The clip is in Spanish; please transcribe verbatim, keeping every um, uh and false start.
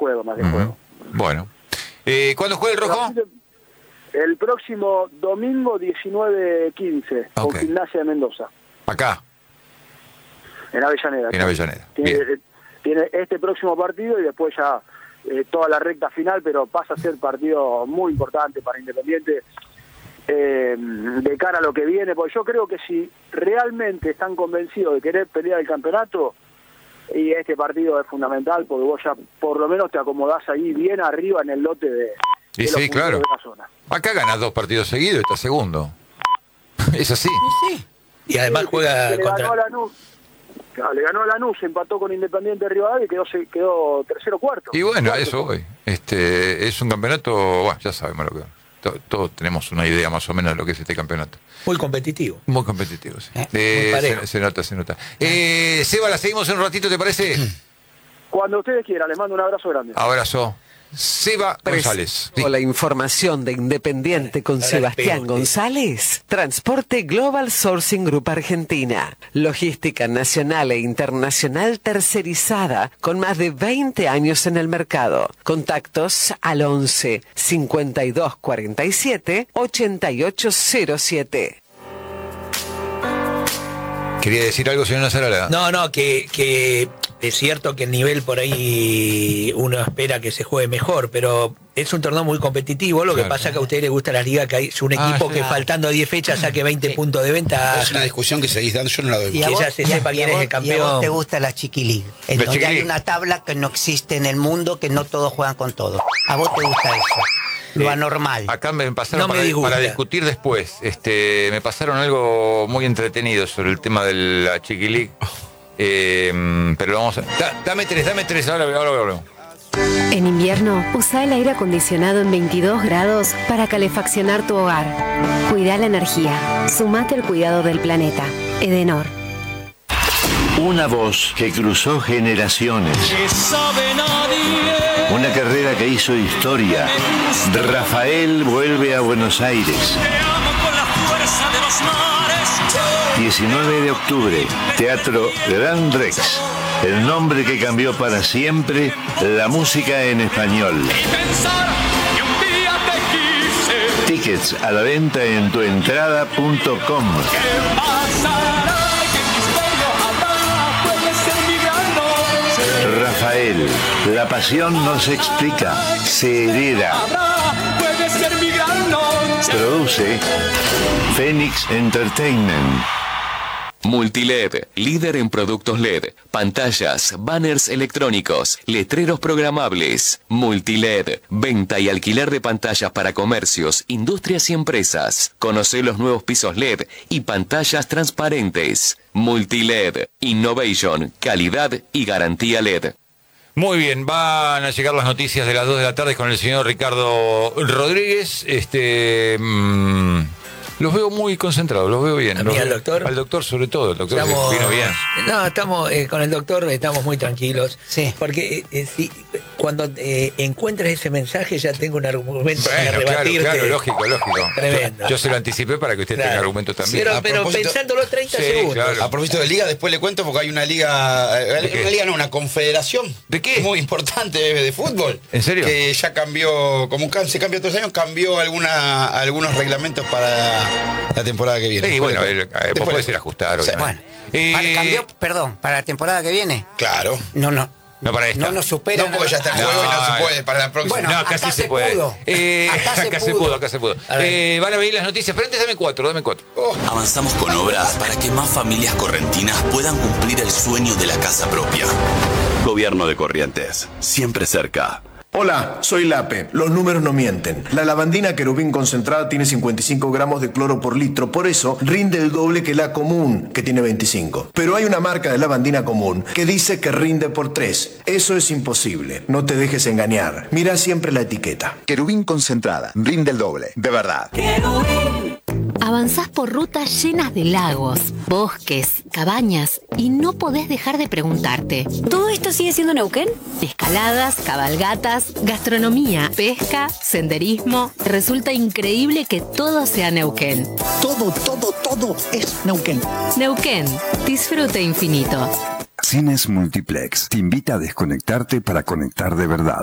juego, más de Uh-huh. juego. Bueno. Eh, ¿Cuándo juega el Rojo? El próximo domingo diecinueve quince, Ok. con Gimnasia de Mendoza, Acá, en Avellaneda. en Avellaneda. Tiene, Bien. tiene este próximo partido y después ya eh, toda la recta final, pero pasa a ser partido muy importante para Independiente eh, de cara a lo que viene, porque yo creo que si realmente están convencidos de querer pelear el campeonato, y este partido es fundamental, porque vos ya por lo menos te acomodás ahí bien arriba en el lote de, Y de los sí, punteros claro. de la zona. Acá ganas dos partidos seguidos y está segundo. Es así. Sí. Y además Sí, juega que le contra... ganó a Lanús, claro, le ganó a Lanús, empató con Independiente de Rivadavia y quedó, se- quedó tercero cuarto. Y bueno, a Cuarto. eso voy. Este, es un campeonato, bueno, ya sabemos lo que to- todos tenemos una idea más o menos de lo que es este campeonato. Muy competitivo. Muy competitivo, sí. Eh, Eh, muy parejo. se, se nota, se nota. Eh, Seba, la seguimos en un ratito, ¿te parece? Cuando ustedes quieran, les mando un abrazo grande. Abrazo. Seba González. Sí. O la información de Independiente con Ahora Sebastián espero que- González. Transporte Global Sourcing Group Argentina. Logística nacional e internacional tercerizada con más de veinte años en el mercado. Contactos al once cincuenta y dos cuarenta y siete ochenta y ocho cero siete. ¿Quería decir algo, señor Nazarala? No, no, que, que es cierto que el nivel por ahí uno espera que se juegue mejor, pero es un torneo muy competitivo. Lo Claro. que pasa es que a ustedes les gusta la liga, que hay es un Ah, equipo sí. que faltando diez fechas saque veinte Sí. puntos de venta. Es una discusión que seguís dando, yo no la doy. Y a Que vos, ya se y a- sepa y quién a es vos- el campeón. Y a vos te gusta la Chiqui League, en La donde Chiqui hay League. una tabla que no existe en el mundo, que no todos juegan con todos. A vos te gusta eso, lo Eh, anormal. Acá me pasaron No me para, disgusta. para discutir después. Este, me pasaron algo muy entretenido sobre el tema de la Chiqui League. Eh, pero lo vamos a. Da- dame tres, dame tres, ahora, ahora hablamos. En invierno, usa el aire acondicionado en veintidós grados para calefaccionar tu hogar. Cuida la energía. Sumate al cuidado del planeta. Edenor. Una voz que cruzó generaciones. Una carrera que hizo historia. Rafael vuelve a Buenos Aires. diecinueve de octubre, Teatro Gran Rex. El nombre que cambió para siempre la música en español. Tickets a la venta en tuentrada punto com. Rafael, la pasión no se explica, se hereda. Produce Phoenix Entertainment. Multiled, líder en productos L E D, pantallas, banners electrónicos, letreros programables. Multiled, venta y alquiler de pantallas para comercios, industrias y empresas. Conoce los nuevos pisos L E D y pantallas transparentes. Multiled, innovation, calidad y garantía L E D. Muy bien, van a llegar las noticias de las dos de la tarde con el señor Ricardo Rodríguez. Este. mmm, los veo muy concentrados, los veo bien. ¿A mí, Los al veo- doctor? Al doctor, sobre todo, el doctor que Estamos, vino bien. no, estamos eh, con el doctor, estamos muy tranquilos. Sí. Porque eh, eh, si- cuando eh, encuentras ese mensaje ya tengo un argumento para Bueno, claro, rebatirte. claro, lógico, lógico. Tremendo. Yo, yo se lo anticipé para que usted Claro. tenga argumentos también. Pero, A pero propósito- pensándolo treinta Sí, segundos. claro. A propósito de liga, después le cuento porque hay una liga, eh, ¿De qué? una liga no, una confederación. ¿De qué? Muy importante de, de fútbol. ¿En serio? Que ya cambió, como cam- se cambia todos los años, cambió alguna, algunos reglamentos para la temporada que viene. Sí, bueno, Después le- eh, eh, vos después podés le- ir a ajustar. Sí, obviamente. Bueno, Eh, para- cambió, perdón, para la temporada que viene. Claro. No, no. No para esta. No nos supera. No, porque ya está en No, juego y no no. se puede para la próxima. Bueno, no, acá casi se, se puede. pudo. Eh, Acá se acá se pudo. pudo, acá se pudo. A ver. Eh, van a venir las noticias, pero antes dame cuatro, dame cuatro. Avanzamos con obras para que más familias correntinas puedan cumplir el sueño de la casa propia. Gobierno de Corrientes, siempre cerca. Hola, soy Lape. Los números no mienten. La lavandina querubín concentrada tiene cincuenta y cinco gramos de cloro por litro, por eso rinde el doble que la común, que tiene veinticinco. Pero hay una marca de lavandina común que dice que rinde por tres. Eso es imposible. No te dejes engañar. Mira siempre la etiqueta. Querubín concentrada, rinde el doble, de verdad. Avanzás por rutas llenas de lagos, bosques, cabañas y no podés dejar de preguntarte. ¿Todo esto sigue siendo Neuquén? Escaladas, cabalgatas, gastronomía, pesca, senderismo. Resulta increíble que todo sea Neuquén. Todo, todo, todo es Neuquén. Neuquén, disfrute infinito. Cines Multiplex te invita a desconectarte para conectar de verdad.